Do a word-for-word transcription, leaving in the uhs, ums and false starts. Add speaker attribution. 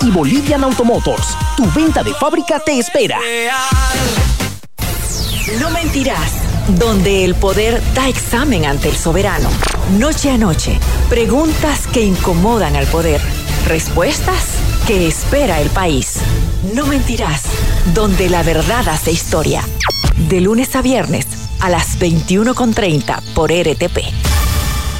Speaker 1: y Bolivian Automotors. Tu venta de fábrica te espera.
Speaker 2: No mentirás, donde el poder da examen ante el soberano. Noche a noche, preguntas que incomodan al poder. Respuestas que espera el país. No mentirás, donde la verdad hace historia. De lunes a viernes a las veintiuno con treinta por R T P.